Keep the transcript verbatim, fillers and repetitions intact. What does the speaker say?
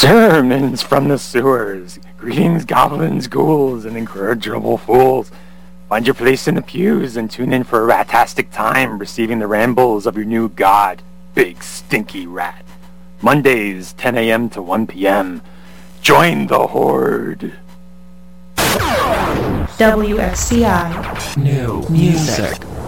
Sermons from the sewers. Greetings, goblins, ghouls, and incorrigible fools. Find your place in the pews and tune in for a ratastic time receiving the rambles of your new god, Big Stinky Rat. Mondays, ten a.m. to one p.m. Join the Horde. W X C I New music.